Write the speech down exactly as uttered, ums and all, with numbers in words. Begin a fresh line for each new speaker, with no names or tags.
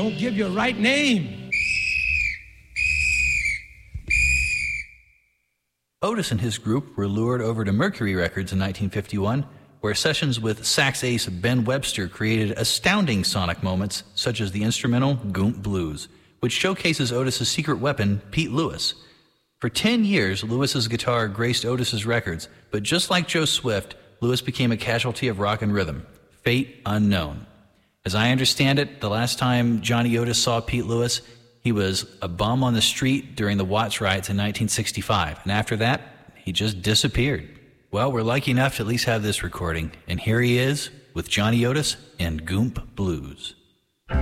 don't give your right name.
Otis and his group were lured over to Mercury Records in nineteen fifty-one, where sessions with sax ace Ben Webster created astounding sonic moments, such as the instrumental Goomp Blues, which showcases Otis's secret weapon, Pete Lewis. For ten years, Lewis's guitar graced Otis's records, but just like Joe Swift, Lewis became a casualty of rock and rhythm. Fate unknown. As I understand it, the last time Johnny Otis saw Pete Lewis, he was a bum on the street during the Watts riots in nineteen sixty-five, and after that, he just disappeared. Well, we're lucky enough to at least have this recording, and here he is with Johnny Otis and Goomp Blues.